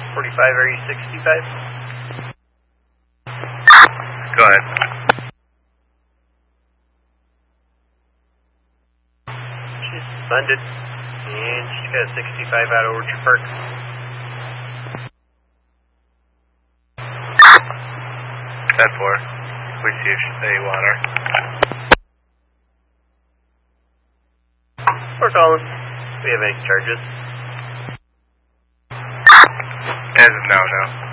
45, are you 65? Go ahead. She's suspended, and she's got a 65 out of Orchard Park. 10-4. We see a water. We're calling. We have any charges? As of now, no.